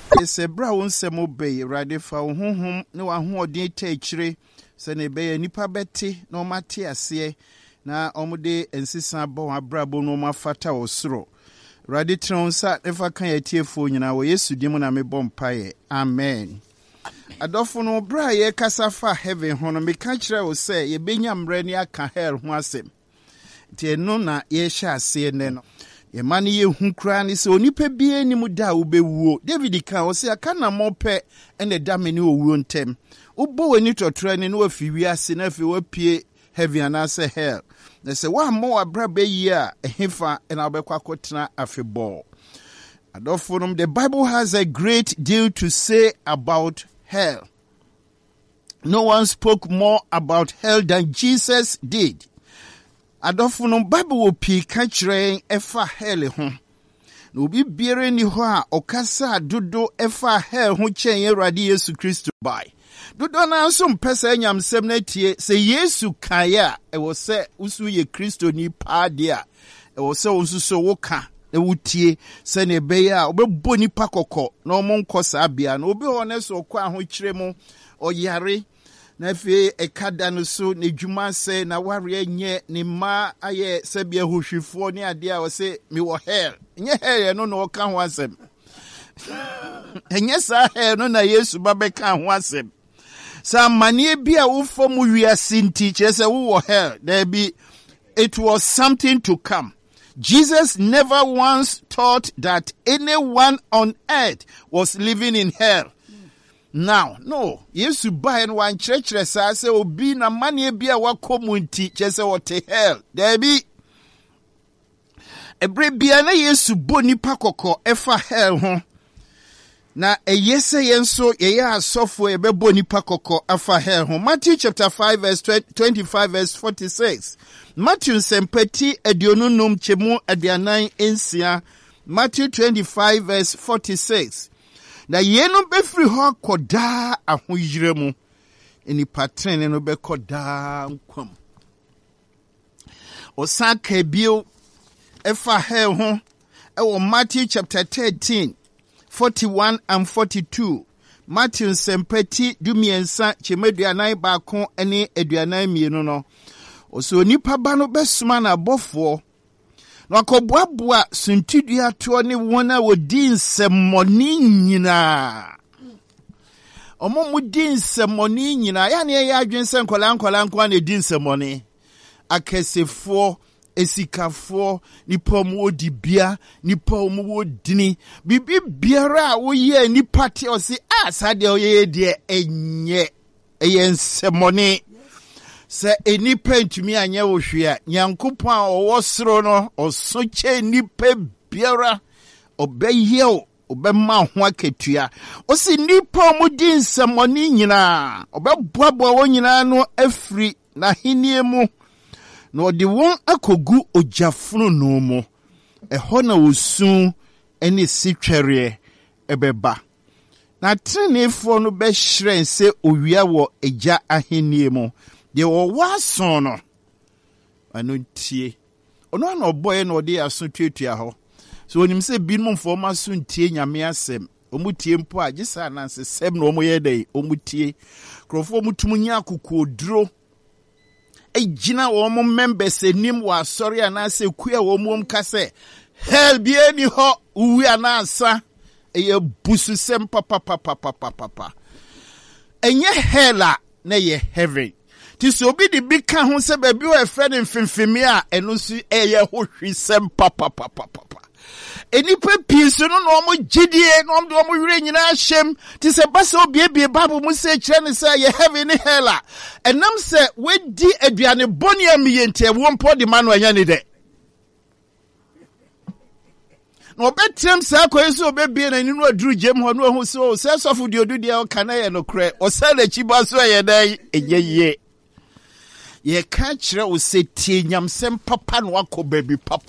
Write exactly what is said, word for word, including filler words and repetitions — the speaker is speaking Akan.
Sebra won semo be rade fa wo honhom ne wa hoodin ta akire se ne be nipa beti na omate ase na omude ensisa bo abrabo no mafata osoro rade tronsa efa kan yatiefo nyina wo Yesu dim na me bompaye amen. Adofo no bra ye kasafa heaven hono me ka kire wo se ye benya mre ne aka hell ho asem tie no na ye hya ase ne no ye mane ye hu kra ni se onipa bie ni mu da wo bewuo David kan wo se aka na mope ene da me ni owuo ntem ubo weni totra ni no afi wi ase na afi wapie heaven anase hell na se wa mo abra be yi a ehefa na obekwa akotena afebol. Adofo, the Bible has a great deal to say about hell. No one spoke more about hell than Jesus did. Adofo, Bible will pi kachre efa hell ho. No bi biere ni ho a okasa dodo efa hell ho chen Awurade Yesu Kristo bai. Dodo na nso mpesa nyamsem na tie se Yesu kaya e wo se usu ye Kristo ni pa dia e wo se unsu so woka e wutie se ne be ya obebo nipa kokko na omo nkosa abia na obi ho ne so kwa ho kire mu oyare na fe ekada no so ne dwuma se na ware nye ne ma aye se bia hohwifo ne ade a wo se me wo hell nye hell no no ka ho asem enye sa hell no na Yesu babeka ho asem sa manie bia wo fo mu wiase nti chese wo hell there be it was something to come. Jesus never once thought that anyone on earth was living in hell. Now, no, Yesu ba en wan church sa se obi na manie bia wa komunti chese what hell there be ebre bia na Yesu bo nipa kokko efa hell ho na eyese yenso ye asofo ebebo nipa kokko afa hell ho. Matthew chapter five verse twenty-five verse forty-six. Matthew sempati adionunum chemu adianan ensia. Matthew twenty-five verse forty-six. Na yenu befri ho koda ahoyire mu eni patrene no be koda nkwam. Osaka bio efa hell ho e Matthew chapter thirteen forty-one and forty-two. Matthew sempati dumiensa chemeduanan baako ene aduanan mienu no. Oso nipa ba no besuma na bofo. Na koboaboa suntidua to ne wona wodi nsemmoni nyina. Omo mudi nsemmoni nyina. Ya ne ya adwense nkola nkola nkola na di nsemmoni. Akesefo esikafo nipa mu odibia nipa mu odini bibi biara wo ye nipa te o si asade o ye de enye eye nsemoni se enipa ntumi anya wo hwea nyankopon a owo soro no osoche nipa biara obeye o obema ho aketua o si nipa mu di nsemoni nyina obeboaboa wo nyina no afri na henie mu no de won akogu ojafunu no mo eho na osun ene sitwere ebeba na trenefo no be hyiren se owia wo eja ahenie mu de wo waso no anu tie ono na oboye no de aso tuatua ho so onim se binum fo ma so ntie nyame asem omutie mpo agisa na nsesem no omoye dai omutie krofo mutumunya akokoduro ejina wo mo members enim wa sorry anase kuya wo mo mkase hell bi eni ho uwi anasa eye busu sem papa papa papa papa enye hella na ye heaven ti so bi di bika ho se ba bi o efre ne mfimfimi a eno su eye ho hwisem papa papa papa enipa piso no no mo gidie no mo do mo wire nyina hyem ti se basa obiebie bible mu se kire ne se ye heaven hella enam se wedi aduane boni amiyente wo mpo de manu anya ne de no betrem sa koyeso obebie na ninu aduru jem ho no ahu so se sofu de odu de o kana ye no kre o se la chiba so ye dai eyeye ye ka kire o se tie nyamsem papa no akoba bi papa